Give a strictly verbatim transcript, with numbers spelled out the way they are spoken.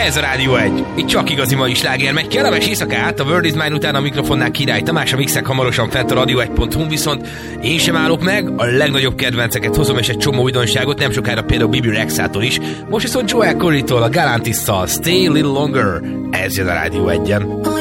Ez a Rádió egy. Itt csak igazi mai sláger megy. Kellemes éjszakát, a World is Mine után a mikrofonnál Király Tamás, a mixek hamarosan fent a radio egy pont hu, viszont én sem állok meg, a legnagyobb kedvenceket hozom, és egy csomó újdonságot, nem sokára például Bibi Rexától is. Most viszont Joel Corey-tól, a Galantis-szal, Stay a Little Longer. Ez jön a Rádió egyen.